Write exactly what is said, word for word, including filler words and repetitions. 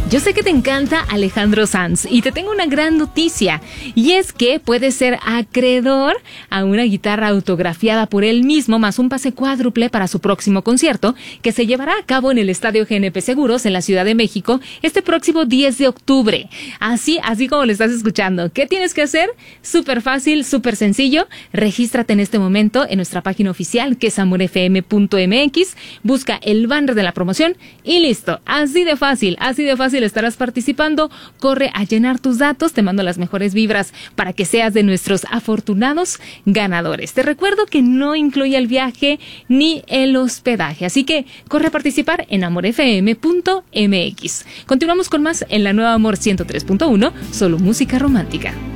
Yo sé que te encanta Alejandro Sanz y te tengo una gran noticia, y es que puedes ser acreedor a una guitarra autografiada por él mismo más un pase cuádruple para su próximo concierto, que se llevará a cabo en el Estadio G N P Seguros en la Ciudad de México este próximo diez de octubre. Así, así como lo estás escuchando. ¿Qué tienes que hacer? Súper fácil, súper sencillo. Regístrate en este momento en nuestra página oficial, que es amor f m punto m x. Busca el banner de la promoción y listo. Así de fácil, así de fácil estarás participando. Corre a llenar tus datos, te mando las mejores vibras para que seas de nuestros afortunados ganadores. Te recuerdo que no incluye el viaje ni el hospedaje, así que corre a participar en amor f m punto m x. Continuamos con más en la nueva Amor ciento tres punto uno, solo música romántica.